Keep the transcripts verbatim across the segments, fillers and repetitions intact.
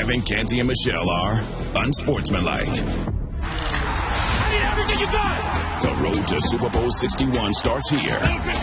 Kevin, Canty, and Michelle are unsportsmanlike. I need everything you got. The road to Super Bowl sixty-one starts here.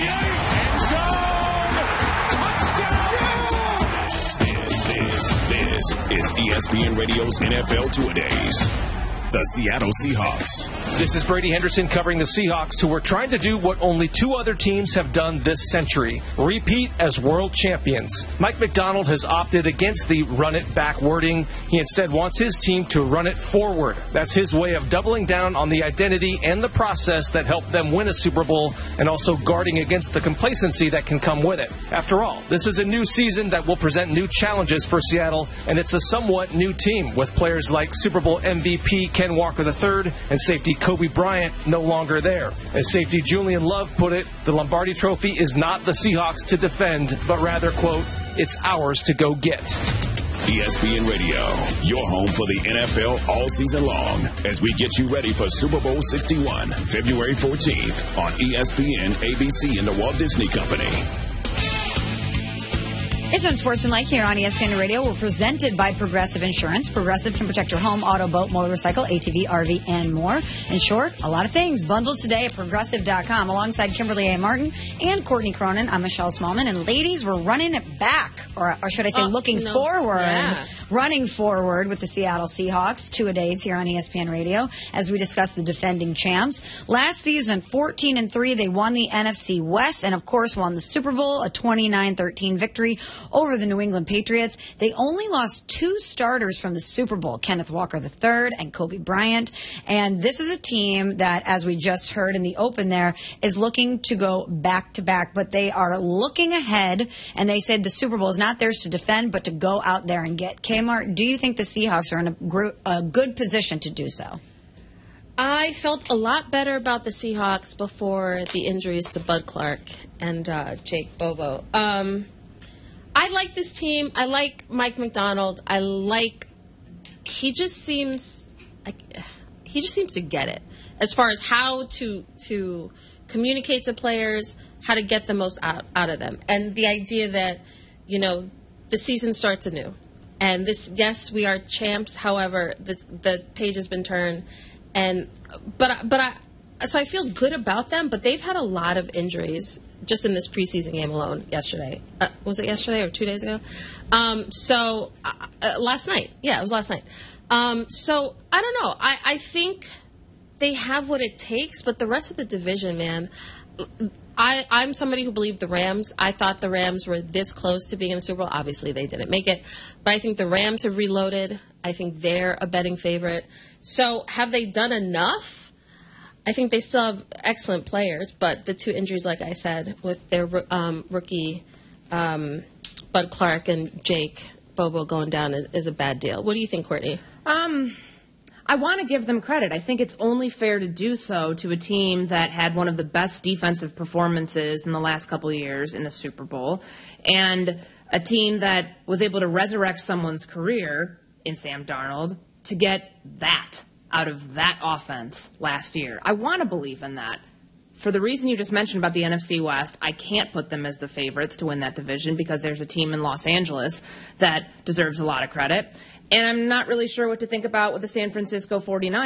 This is, this is E S P N Radio's N F L Two-A-Days. The Seattle Seahawks. This is Brady Henderson covering the Seahawks, who are trying to do what only two other teams have done this century: repeat as world champions. Mike Macdonald has opted against the run-it-back wording. He instead wants his team to run it forward. That's his way of doubling down on the identity and the process that helped them win a Super Bowl, and also guarding against the complacency that can come with it. After all, this is a new season that will present new challenges for Seattle, and it's a somewhat new team with players like Super Bowl M V P Ken Walker the third and safety Kobe Bryant no longer there. As safety Julian Love put it, the Lombardi Trophy is not the Seahawks to defend, but rather, quote, it's ours to go get. E S P N Radio, your home for the N F L all season long, as we get you ready for Super Bowl sixty-one, February fourteenth on E S P N, A B C, and the Walt Disney Company. It's Unsportsmanlike here on E S P N Radio. We're presented by Progressive Insurance. Progressive can protect your home, auto, boat, motorcycle, A T V, R V, and more. In short, a lot of things. Bundled today at Progressive dot com. Alongside Kimberly A. Martin and Courtney Cronin, I'm Michelle Smallman. And ladies, we're running it back, or, or should I say oh, looking no. forward, yeah. running forward with the Seattle Seahawks. Two-a-days here on E S P N Radio as we discuss the defending champs. Last season, fourteen and three, they won the N F C West and, of course, won the Super Bowl, a twenty-nine thirteen victory over the New England Patriots. They only lost two starters from the Super Bowl, Kenneth Walker the third and Kobe Bryant. And this is a team that, as we just heard in the open there, is looking to go back-to-back. But they are looking ahead, and they said the Super Bowl is not theirs to defend, but to go out there and get. Kmart, do you think the Seahawks are in a, gr- a good position to do so? I felt a lot better about the Seahawks before the injuries to Bud Clark and uh, Jake Bobo. Um... I like this team. I like Mike Macdonald. I like he just seems like he just seems to get it as far as how to to communicate to players, how to get the most out, out of them, and the idea that, you know, the season starts anew. And this, yes, we are champs. However, the the page has been turned, and but but I so I feel good about them. But they've had a lot of injuries just in this preseason game alone yesterday. Uh, was it yesterday or two days ago? Um, so, uh, uh, last night. Yeah, it was last night. Um, so, I don't know. I, I think they have what it takes, but the rest of the division, man, I, I'm somebody who believed the Rams. I thought the Rams were this close to being in the Super Bowl. Obviously, they didn't make it. But I think the Rams have reloaded. I think they're a betting favorite. So, have they done enough? I think they still have excellent players, but the two injuries, like I said, with their um, rookie um, Bud Clark and Jake Bobo going down is, is a bad deal. What do you think, Courtney? Um, I want to give them credit. I think it's only fair to do so to a team that had one of the best defensive performances in the last couple of years in the Super Bowl, and a team that was able to resurrect someone's career in Sam Darnold to get that out of that offense last year. I want to believe in that. For the reason you just mentioned about the N F C West, I can't put them as the favorites to win that division because there's a team in Los Angeles that deserves a lot of credit. And I'm not really sure what to think about with the San Francisco forty-niners.